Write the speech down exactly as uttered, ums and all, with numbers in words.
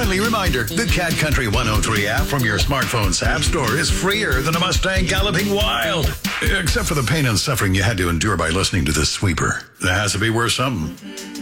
Friendly reminder, the Cat Country one oh three app from your smartphone's app store is freer than a Mustang galloping wild. Except for the pain and suffering you had to endure by listening to this sweeper. That has to be worth something.